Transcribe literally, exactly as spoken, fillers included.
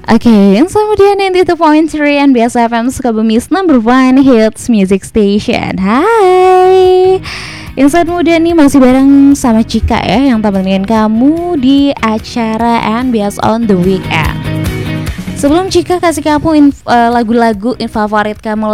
Oke, yang kemudian sembilan puluh dua point tiga N B S F M Sukabumi's number one hits music station. Hai, Insight Muda nih masih bareng sama Cika ya, yang temenin kamu di acara N B S on the Weekend. Sebelum Cika kasih kamu inf- uh, lagu-lagu favorit kamu